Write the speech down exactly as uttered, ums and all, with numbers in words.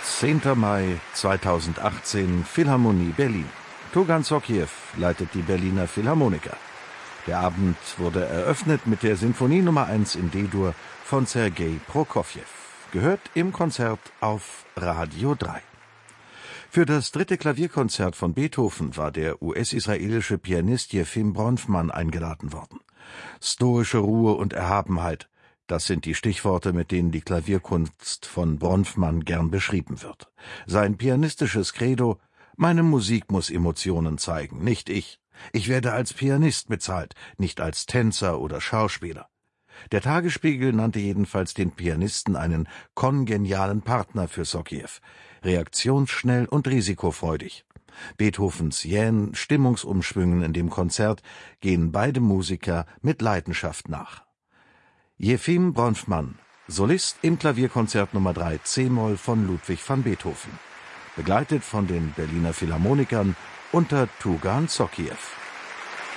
zehnter Mai zweitausendachtzehn, Philharmonie Berlin. Tugan Sokiew leitet die Berliner Philharmoniker. Der Abend wurde eröffnet mit der Sinfonie Nummer eins in D-Dur von Sergei Prokofjew. Gehört im Konzert auf Radio drei. Für das dritte Klavierkonzert von Beethoven war der U S-israelische Pianist Jefim Bronfman eingeladen worden. Stoische Ruhe und Erhabenheit, das sind die Stichworte, mit denen die Klavierkunst von Bronfman gern beschrieben wird. Sein pianistisches Credo: Meine Musik muss Emotionen zeigen, nicht ich. Ich werde als Pianist bezahlt, nicht als Tänzer oder Schauspieler. Der Tagesspiegel nannte jedenfalls den Pianisten einen kongenialen Partner für Sokiew, reaktionsschnell und risikofreudig. Beethovens jähen Stimmungsumschwüngen in dem Konzert gehen beide Musiker mit Leidenschaft nach. Jefim Bronfman, Solist im Klavierkonzert Nummer drei C-Moll von Ludwig van Beethoven, begleitet von den Berliner Philharmonikern unter Tugan Sokiew.